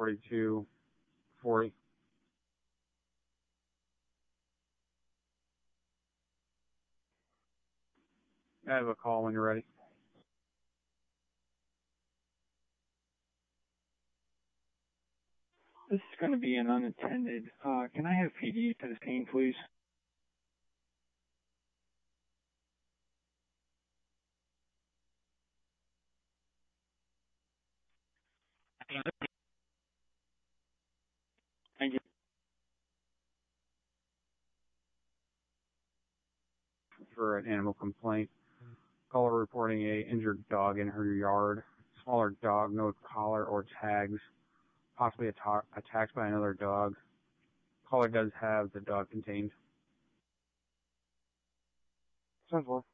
4240. I have a call when you're ready. This is going to be an unattended. Can I have PD to the scene, please? Thank you. For an animal complaint. Caller reporting a injured dog in her yard. Smaller dog, no collar or tags. Possibly attacked by another dog. Caller does have the dog contained. 10-4.